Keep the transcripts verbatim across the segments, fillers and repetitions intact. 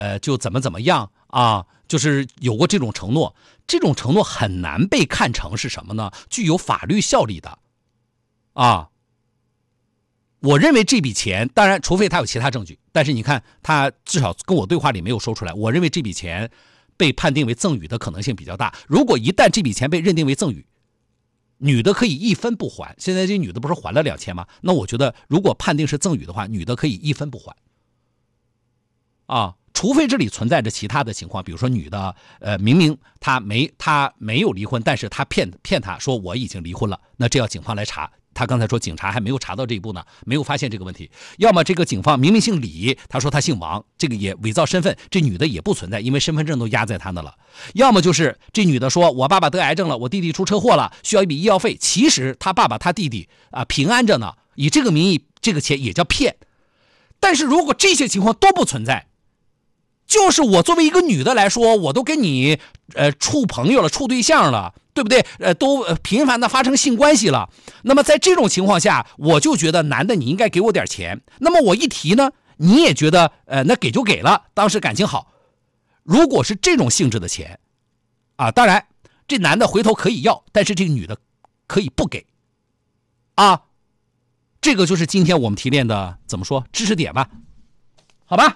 呃，就怎么怎么样啊，就是有过这种承诺，这种承诺很难被看成是什么呢？具有法律效力的啊。我认为这笔钱，当然除非他有其他证据，但是你看他至少跟我对话里没有说出来，我认为这笔钱被判定为赠与的可能性比较大。如果一旦这笔钱被认定为赠与，女的可以一分不还，现在这女的不是还了两千吗？那我觉得如果判定是赠与的话，女的可以一分不还啊，除非这里存在着其他的情况，比如说女的呃明明她没她没有离婚，但是她骗骗她说我已经离婚了，那这要警方来查。他刚才说警察还没有查到这一步呢，没有发现这个问题。要么这个警方明明姓李，他说他姓王，这个也伪造身份，这女的也不存在，因为身份证都压在他那了。要么就是这女的说我爸爸得癌症了，我弟弟出车祸了，需要一笔医药费，其实他爸爸他弟弟啊平安着呢，以这个名义这个钱也叫骗。但是如果这些情况都不存在，就是我作为一个女的来说，我都跟你呃处朋友了，处对象了，对不对？呃，都频繁的发生性关系了。那么在这种情况下，我就觉得男的你应该给我点钱。那么我一提呢，你也觉得呃那给就给了，当时感情好。如果是这种性质的钱啊，当然这男的回头可以要，但是这个女的可以不给啊。这个就是今天我们提炼的怎么说知识点吧，好吧？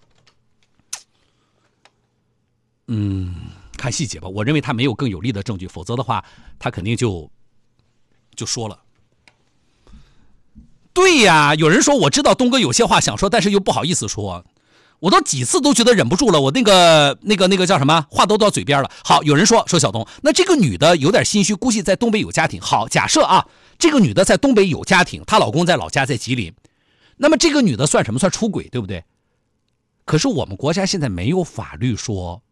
嗯，看细节吧。我认为他没有更有力的证据，否则的话，他肯定就就说了。对呀，有人说我知道东哥有些话想说，但是又不好意思说。我都几次都觉得忍不住了，我那个那个那个叫什么，话都到嘴边了。好，有人说说小东，那这个女的有点心虚，估计在东北有家庭。好，假设啊，这个女的在东北有家庭，她老公在老家在吉林，那么这个女的算什么？算出轨，对不对？可是我们国家现在没有法律说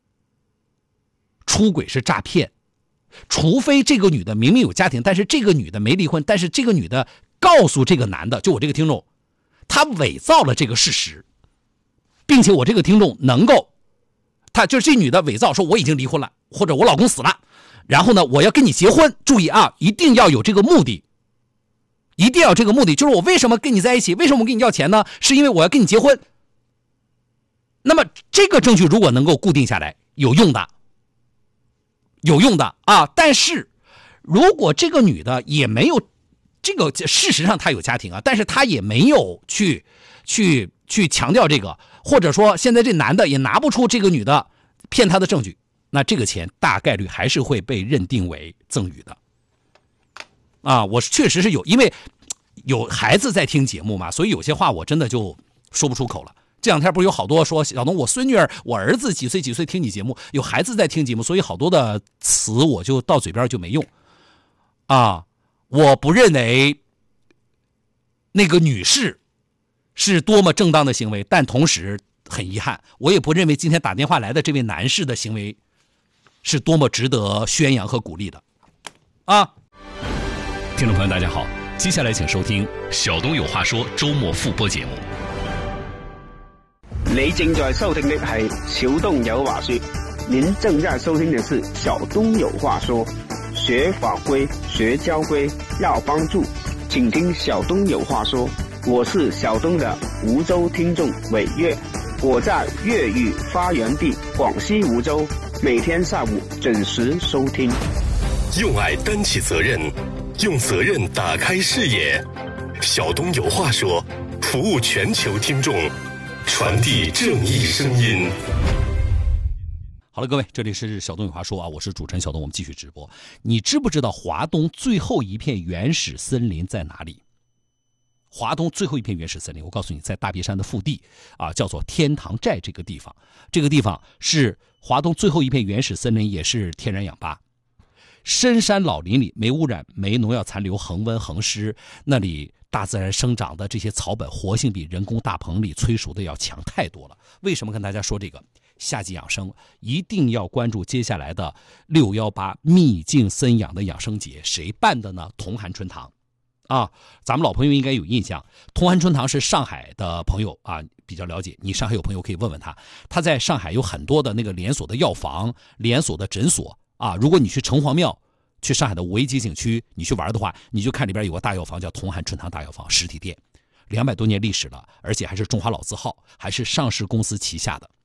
出轨是诈骗，除非这个女的明明有家庭，但是这个女的没离婚，但是这个女的告诉这个男的，就我这个听众，他伪造了这个事实，并且我这个听众能够，他就是这女的伪造说我已经离婚了，或者我老公死了，然后呢我要跟你结婚，注意啊，一定要有这个目的，一定要有这个目的，就是我为什么跟你在一起，为什么我跟你要钱呢？是因为我要跟你结婚。那么这个证据如果能够固定下来，有用的。有用的啊，但是如果这个女的也没有这个，事实上她有家庭啊，但是她也没有去去去强调这个，或者说现在这男的也拿不出这个女的骗他的证据，那这个钱大概率还是会被认定为赠与的啊。我确实是有，因为有孩子在听节目嘛，所以有些话我真的就说不出口了。这两天不是有好多说小东，我孙女儿我儿子几岁几岁听你节目，有孩子在听节目，所以好多的词我就到嘴边就没用啊。我不认为那个女士是多么正当的行为，但同时很遗憾，我也不认为今天打电话来的这位男士的行为是多么值得宣扬和鼓励的啊。 听众朋友大家好，接下来请收听小东有话说周末复播节目。 你正在收聽的係小東有話說，您正在收聽的是小東有話說，學法規學交規要幫助，請聽小東有話說。我是小東的梧州聽眾偉月，我在粵語發源地廣西梧州，每天下午準時收聽。 用愛擔起責任，用責任打開視野。小東有話說，服務全球聽眾，傳遞正義聲音。 好了，各位，这里是小东有话说啊，我是主持人小东，我们继续直播。你知不知道华东最后一片原始森林在哪里？华东最后一片原始森林，我告诉你，在大别山的腹地啊，叫做天堂寨这个地方。这个地方是华东最后一片原始森林，也是天然氧吧。深山老林里，没污染，没农药残留，恒温恒湿，那里大自然生长的这些草本活性比人工大棚里催熟的要强太多了。为什么跟大家说这个？夏季养生一定要关注接下来的六一八秘境森养的养生节，谁办的呢？同寒春堂啊，咱们老朋友应该有印象，同寒春堂是上海的朋友啊，比较了解。你上海有朋友可以问问他，他在上海有很多的那个连锁的药房、连锁的诊所啊。如果你去城隍庙、去上海的五 A 级景区，你去玩的话，你就看里边有个大药房叫同寒春堂大药房实体店，两百多年历史了，而且还是中华老字号，还是上市公司旗下的。